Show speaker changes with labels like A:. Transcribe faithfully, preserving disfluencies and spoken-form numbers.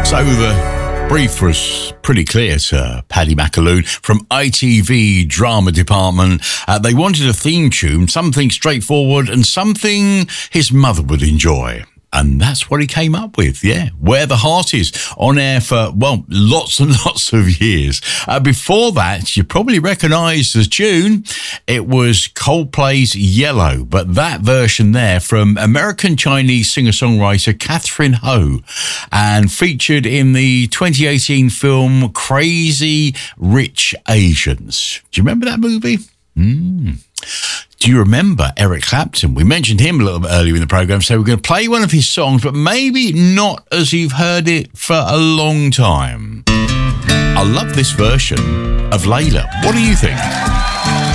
A: So the brief was pretty clear to Paddy McAloon from I T V Drama Department. Uh, they wanted a theme tune, something straightforward and something his mother would enjoy. And that's what he came up with, yeah. Where the Heart Is, on air for, well, lots and lots of years. Uh, before that, you probably recognise the tune. It was Coldplay's Yellow, but that version there from American Chinese singer-songwriter Catherine Ho, and featured in the twenty eighteen film Crazy Rich Asians. Do you remember that movie? Mm. Do you remember Eric Clapton? We mentioned him a little bit earlier in the programme, so we're going to play one of his songs, but maybe not as you've heard it for a long time. I love this version of Layla. What do you think?